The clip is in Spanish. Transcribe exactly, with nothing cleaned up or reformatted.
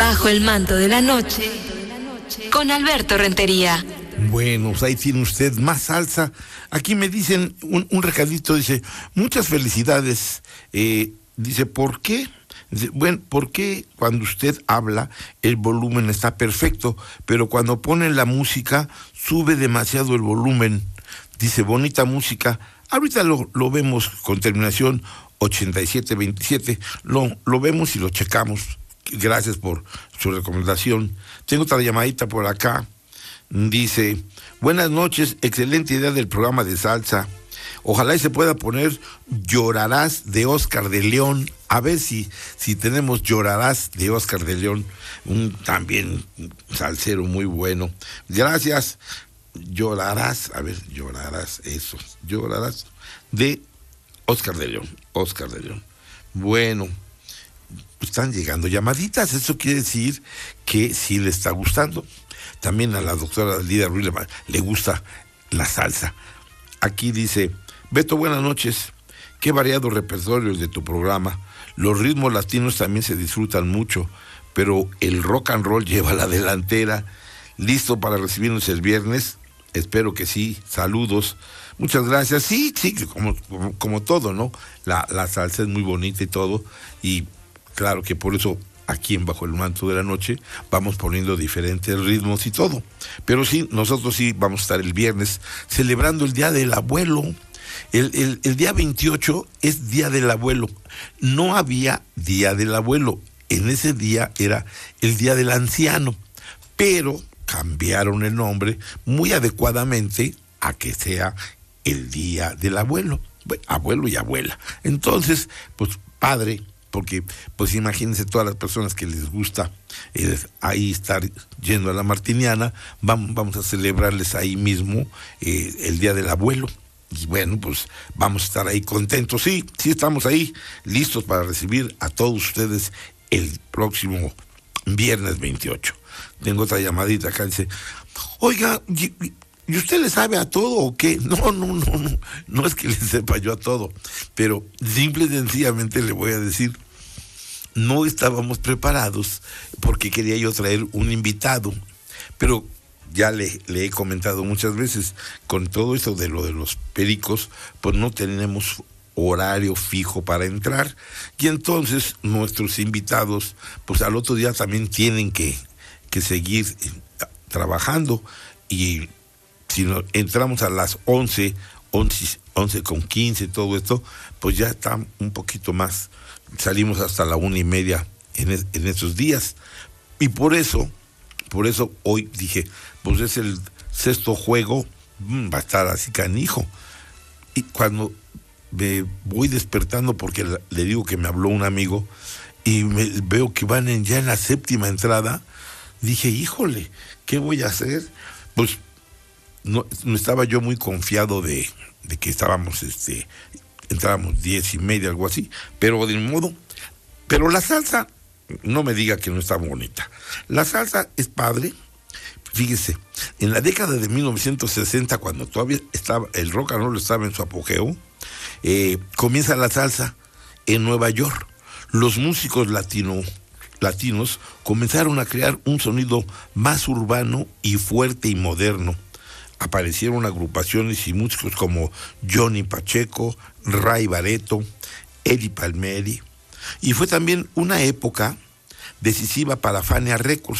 Bajo el manto de la noche, con Alberto Rentería. Bueno, pues ahí tiene usted más salsa. Aquí me dicen un, un recadito, dice, muchas felicidades. Eh, dice, ¿por qué? Dice, bueno, ¿por qué cuando usted habla el volumen está perfecto, pero cuando pone la música sube demasiado el volumen? Dice, bonita música. Ahorita lo, lo vemos con terminación ochenta y siete veintisiete. Lo, lo vemos y lo checamos. Gracias por su recomendación. Tengo otra llamadita por acá. Dice, buenas noches, excelente idea del programa de salsa. Ojalá y se pueda poner Llorarás de Oscar de León. A ver si, si tenemos Llorarás de Oscar de León, un también salsero muy bueno. Gracias. Llorarás, a ver, Llorarás, eso, Llorarás de Oscar de León, Oscar de León. Bueno, están llegando llamaditas, eso quiere decir que sí le está gustando. También a la doctora Lida Ruiz le, le gusta la salsa. Aquí dice, Beto, buenas noches, qué variado repertorio el de tu programa. Los ritmos latinos también se disfrutan mucho, pero el rock and roll lleva la delantera. ¿Listo para recibirnos el viernes? Espero que sí, saludos. Muchas gracias. Sí, sí, como, como, como todo, ¿no? La, la salsa es muy bonita y todo, y claro que por eso aquí en Bajo el Manto de la Noche vamos poniendo diferentes ritmos y todo. Pero sí, nosotros sí vamos a estar el viernes celebrando el Día del Abuelo. El, el, el día veintiocho es Día del Abuelo. No había Día del Abuelo. En ese día era el Día del Anciano. Pero cambiaron el nombre muy adecuadamente a que sea el Día del Abuelo. Bueno, abuelo y abuela. Entonces, pues padre, porque pues imagínense todas las personas que les gusta eh, ahí estar yendo a la Martiniana, vamos, vamos a celebrarles ahí mismo eh, el Día del Abuelo. Y bueno, pues vamos a estar ahí contentos. Sí, sí estamos ahí listos para recibir a todos ustedes el próximo viernes veintiocho. Tengo otra llamadita acá, dice, oiga, ¿y, y usted le sabe a todo o qué? No, no, no, no, no es que le sepa yo a todo, pero simple y sencillamente le voy a decir, no estábamos preparados porque quería yo traer un invitado, pero ya le, le he comentado muchas veces, con todo esto de lo de los pericos, pues no tenemos horario fijo para entrar, y entonces nuestros invitados, pues al otro día también tienen que, que seguir trabajando, y si no, entramos a las once, once, once con quince, todo esto, pues ya está un poquito más, salimos hasta la una y media en, es, en esos días, y por eso, por eso hoy dije, pues es el sexto juego, mmm, va a estar así canijo, y cuando me voy despertando, porque le digo que me habló un amigo, y me, veo que van en, ya en la séptima entrada, dije, híjole, ¿qué voy a hacer? Pues no, no estaba yo muy confiado de, de que estábamos, este, entrábamos diez y media, algo así, pero de modo, pero la salsa, no me diga que no está bonita. La salsa es padre. Fíjese, en la década de mil novecientos sesenta, cuando todavía estaba, el rock and roll estaba en su apogeo, eh, comienza la salsa en Nueva York. Los músicos latino, latinos comenzaron a crear un sonido más urbano y fuerte y moderno. Aparecieron agrupaciones y músicos como Johnny Pacheco, Ray Barretto, Eddie Palmieri, y fue también una época decisiva para Fania Records,